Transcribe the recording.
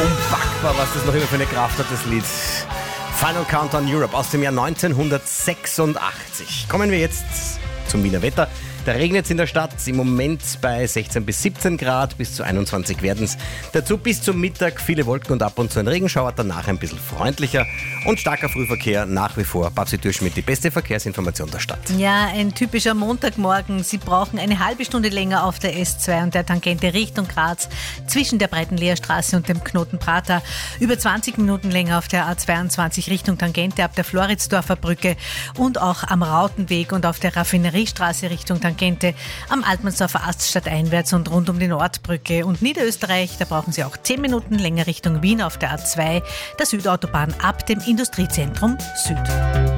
Unpackbar, was das noch immer für eine Kraft hat, das Lied. Final Countdown Europe aus dem Jahr 1986. Kommen wir jetzt zum Wiener Wetter. Da regnet es in der Stadt, im Moment bei 16 bis 17 Grad, bis zu 21 werden es. Dazu bis zum Mittag viele Wolken und ab und zu ein Regenschauer, danach ein bisschen freundlicher und starker Frühverkehr nach wie vor. Babsi Dürschmidt, die beste Verkehrsinformation der Stadt. Ja, ein typischer Montagmorgen. Sie brauchen eine halbe Stunde länger auf der S2 und der Tangente Richtung Graz zwischen der Breitenleerstraße und dem Knoten Prater. Über 20 Minuten länger auf der A22 Richtung Tangente ab der Floridsdorfer Brücke und auch am Rautenweg und auf der Raffineriestraße Richtung Tangente, am Altmannsdorfer Aststadt einwärts und rund um die Nordbrücke. Und Niederösterreich, da brauchen Sie auch 10 Minuten länger Richtung Wien auf der A2, der Südautobahn ab dem Industriezentrum Süd.